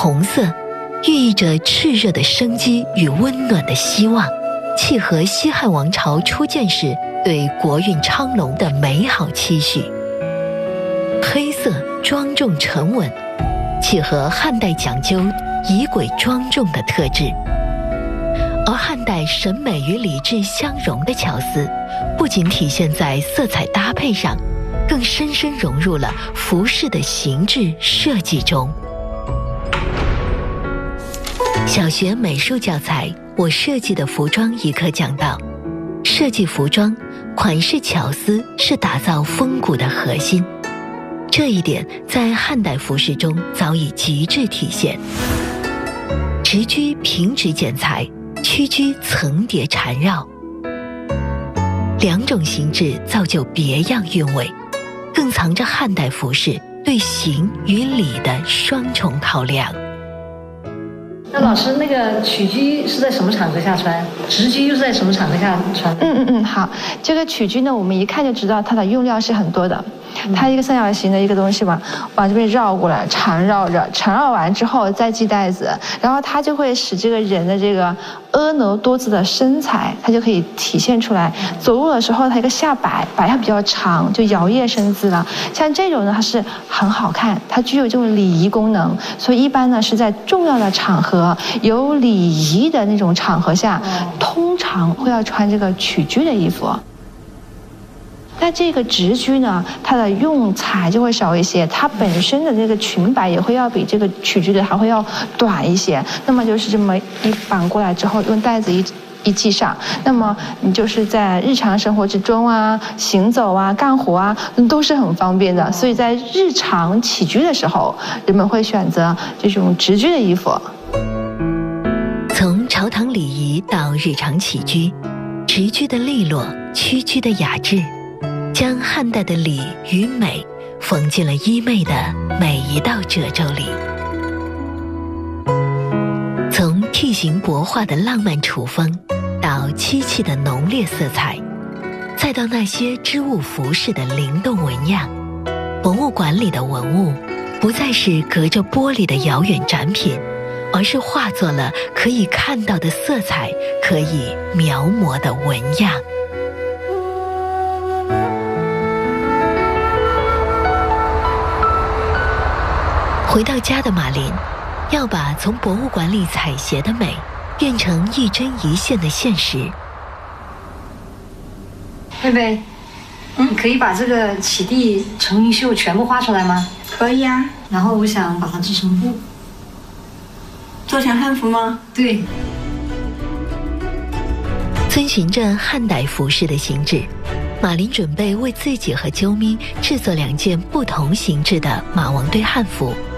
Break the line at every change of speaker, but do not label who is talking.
红色寓意着炽热的生机与温暖的希望，契合西汉王朝初建时对国运昌隆的美好期许。黑色庄重沉稳，契合汉代讲究仪轨庄重的特质。而汉代审美与礼制相融的巧思，不仅体现在色彩搭配上，更深深融入了服饰的形制设计中。小学美术教材《我设计的服装》一课讲到，设计服装，款式巧思是打造风骨的核心。这一点在汉代服饰中早已极致体现。直裾平直剪裁，曲裾层叠缠绕，两种形制造就别样韵味，更藏着汉代服饰对形与理的双重考量。
那老师，那个曲裾是在什么场合下穿？直裾又是在什么场合下穿？
好，这个曲裾呢，我们一看就知道它的用料是很多的。它一个三角形的一个东西往这边绕过来，缠绕着，缠绕完之后再系带子，然后它就会使这个人的这个婀娜多姿的身材，它就可以体现出来。走路的时候，它一个下摆它比较长，就摇曳身姿了。像这种呢，它是很好看，它具有这种礼仪功能，所以一般呢是在重要的场合、有礼仪的那种场合下，通常会要穿这个曲裾的衣服。那这个直裾呢，它的用材就会少一些，它本身的这个裙摆也会要比这个曲裾的还会要短一些。那么就是这么一绑过来之后，用带子一系上，那么你就是在日常生活之中啊、行走啊、干活啊，都是很方便的。所以在日常起居的时候，人们会选择这种直裾的衣服。
从朝堂礼仪到日常起居，直裾的利落，屈居的雅致，将汉代的礼与美缝进了衣袂的每一道褶皱里。从剔形薄化的浪漫楚风，到凄凄的浓烈色彩，再到那些织物服饰的灵动纹样，博物馆里的文物不再是隔着玻璃的遥远展品，而是化作了可以看到的色彩，可以描摹的纹样。回到家的马林，要把从博物馆里采撷的美变成一针一线的现实。
贝贝，你可以把这个起地成云绣全部画出来吗？
可以啊。
然后我想把它织成布，
做成汉服吗？
对。
遵循着汉代服饰的形制，马林准备为自己和啾咪制作2件不同形制的马王堆汉服。